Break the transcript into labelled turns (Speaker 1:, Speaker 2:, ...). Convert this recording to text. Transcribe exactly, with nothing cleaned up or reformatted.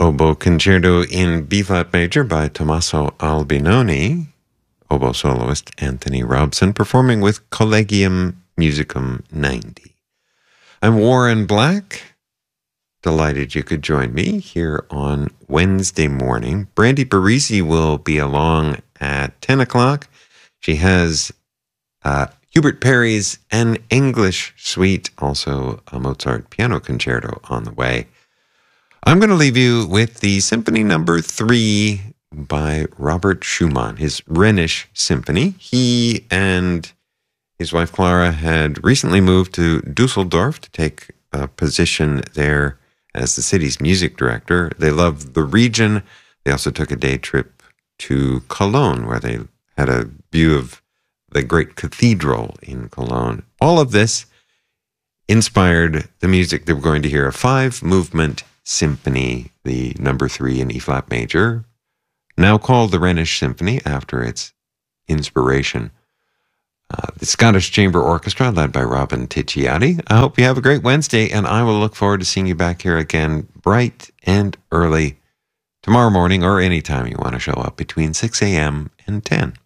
Speaker 1: Oboe Concerto in B-flat major by Tommaso Albinoni, oboe soloist Anthony Robson, performing with Collegium Musicum ninety. I'm Warren Black. Delighted you could join me here on Wednesday morning. Brandy Parisi will be along at ten o'clock. She has uh, Hubert Perry's An English Suite, also a Mozart piano concerto on the way. I'm going to leave you with the Symphony Number Three by Robert Schumann, his Rhenish Symphony. He and his wife Clara had recently moved to Dusseldorf to take a position there as the city's music director. They loved the region. They also took a day trip to Cologne, where they had a view of the great cathedral in Cologne. All of this inspired the music that we're going to hear, a five-movement symphony, the number three in E-flat major, now called the Rhenish Symphony after its inspiration. Uh, the Scottish Chamber Orchestra, led by Robin Ticciati. I hope you have a great Wednesday, and I will look forward to seeing you back here again bright and early tomorrow morning, or anytime you want to show up between six a.m. and ten.